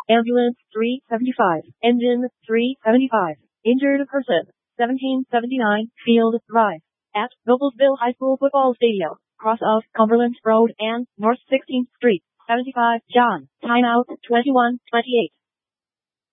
Ambulance 375. Engine 375. Injured person 1779 Field Drive. At Noblesville High School Football Stadium. Cross of Cumberland Road and North 16th Street. 75 John. Timeout 21:28.